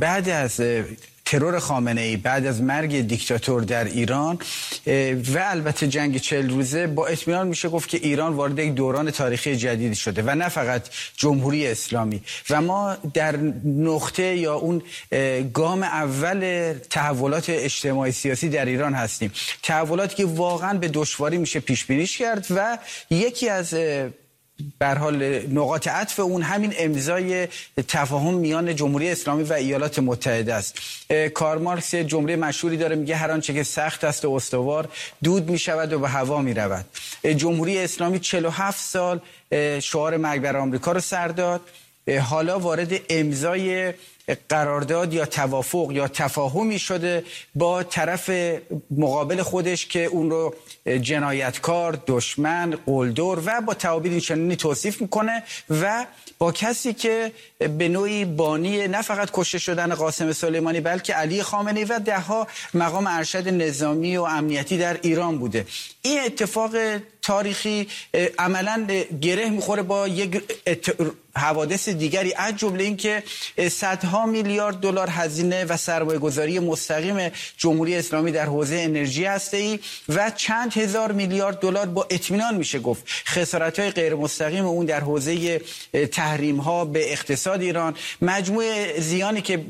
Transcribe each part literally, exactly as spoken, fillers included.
بعد از ترور خامنه‌ای، بعد از مرگ دیکتاتور در ایران و البته جنگ چهل روزه، با اطمینان میشه گفت که ایران وارد یک دوران تاریخی جدیدی شده و نه فقط جمهوری اسلامی. و ما در نقطه یا اون گام اول تحولات اجتماعی سیاسی در ایران هستیم، تحولاتی که واقعا به دشواری میشه پیش بینیش کرد و یکی از به هر حال نقاط عطف اون همین امضای تفاهم میان جمهوری اسلامی و ایالات متحده است. کارل مارکس جمله مشهوری داره، میگه هر آنچه که سخت است و استوار دود میشود و به هوا میرود. جمهوری اسلامی چهل و هفت سال شعار مرگ بر آمریکا رو سر داد، حالا وارد امضای قرارداد یا توافق یا تفاهمی شده با طرف مقابل خودش که اون رو جنایتکار، دشمن، قلدر و با تعابیر چنینی توصیف میکنه و با کسی که به نوعی بانی نه فقط کشته شدن قاسم سلیمانی بلکه علی خامنه‌ای و دهها مقام ارشد نظامی و امنیتی در ایران بوده. این اتفاق تاریخی عملاً گره میخوره با یک ات... حوادث دیگری، از جمله این که صدها میلیارد دلار هزینه و سرمایه‌گذاری مستقیم جمهوری اسلامی در حوزه انرژی هسته‌ای و چند هزار میلیارد دلار با اطمینان میشه گفت خسارت‌های غیر مستقیم اون در حوزه تحریم‌ها به اقتصاد ایران، مجموع زیانی که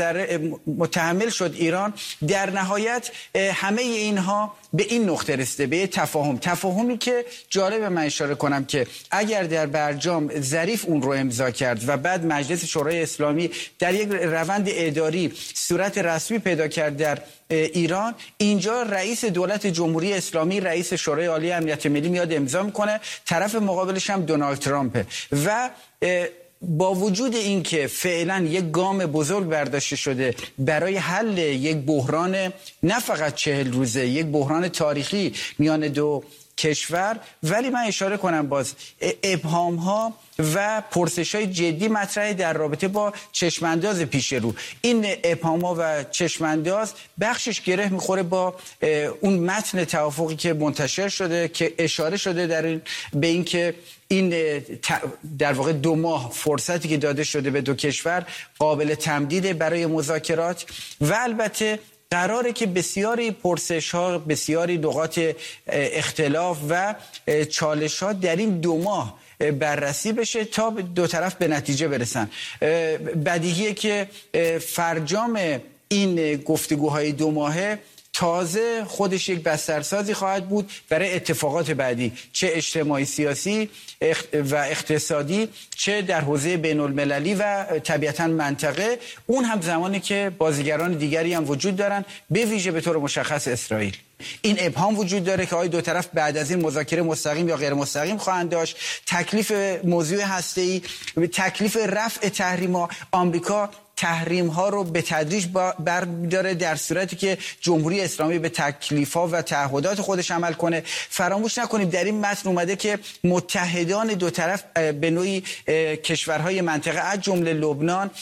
متحمل شد ایران، در نهایت همه اینها به این نقطه رسیده، به تفاهم تفاهمی که جالب من اشاره کنم که اگر در برجام ظریف اون رو امضا کرد و بعد مجلس شورای اسلامی در یک روند اداری صورت رسمی پیدا کرد در ایران، اینجا رئیس دولت جمهوری اسلامی، رئیس شورای عالی امنیت ملی میاد امضا میکنه، طرف مقابلش هم دونالد ترامپ و با وجود اینکه فعلا یک گام بزرگ برداشته شده برای حل یک بحران نه فقط چهل روزه، یک بحران تاریخی میان دو کشور، ولی من اشاره کنم باز ابهام ها و پرسش های جدی مطرحه در رابطه با چشمانداز پیش رو. این ابهام ها و چشمانداز بخشش گره میخوره با اون متن توافقی که منتشر شده که اشاره شده در این به این که این در واقع دو ماه فرصتی که داده شده به دو کشور قابل تمدید برای مذاکرات و البته قراره که بسیاری پرسش ها، بسیاری نقاط اختلاف و چالش ها در این دو ماه بررسی بشه تا دو طرف به نتیجه برسن. بدیهیه که فرجام این گفتگوهای دو ماهه تازه خودش یک بسترسازی خواهد بود برای اتفاقات بعدی، چه اجتماعی سیاسی و اقتصادی، چه در حوزه بین المللی و طبیعتاً منطقه، اون هم زمانی که بازیگران دیگری هم وجود دارن، به ویژه به طور مشخص اسرائیل. این ابهام وجود داره که آیا دو طرف بعد از این مذاکره مستقیم یا غیر مستقیم خواهند داشت، تکلیف موضوع هسته‌ای، تکلیف رفع تحریم‌ها. آمریکا تحریم ها رو به تدریج برمی‌داره در صورتی که جمهوری اسلامی به تکلیف ها و تعهدات خودش عمل کنه. فراموش نکنیم در این متن اومده که متحدان دو طرف به نوعی کشورهای منطقه از جمله لبنان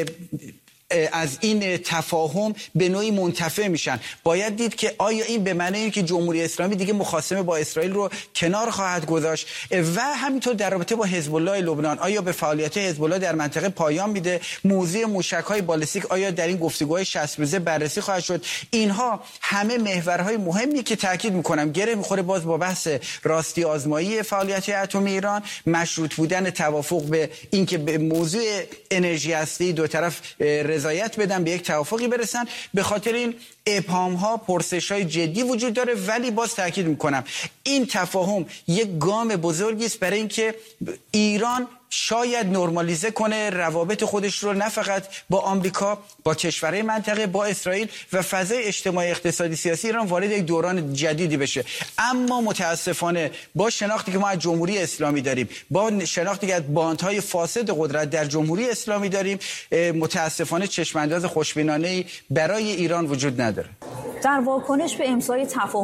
از این تفاهم به نوعی منتفع میشن. باید دید که آیا این به معنی اینه که جمهوری اسلامی دیگه مخاصمه با اسرائیل رو کنار خواهد گذاشت و همینطور در رابطه با حزب الله لبنان آیا به فعالیت حزب الله در منطقه پایان میده، موضوع موشک‌های بالستیک آیا در این گفتگوهای شصت روزه بررسی خواهد شد. اینها همه محورهای مهمی که تاکید میکنم گره میخوره باز با بحث راستی آزمایی فعالیت اتمی ایران، مشروط بودن توافق به اینکه به موضوع انرژی هسته‌ای دو طرف رضایت بدن، به یک توافقی برسن. به خاطر این ابهام ها، پرسش های جدی وجود داره، ولی باز تاکید میکنم این تفاهم یک گام بزرگی است برای اینکه ایران شاید نرمالیزه کنه روابط خودش رو نه فقط با آمریکا، با کشورهای منطقه، با اسرائیل و فضای اجتماعی اقتصادی سیاسی ایران وارد یک دوران جدیدی بشه. اما متاسفانه با شناختی که ما از جمهوری اسلامی داریم، با شناختی که از باندهای فاسد قدرت در جمهوری اسلامی داریم، متاسفانه چشمانداز خوشبینانه‌ای برای ایران وجود نداره. در واکنش به امضای تفاهم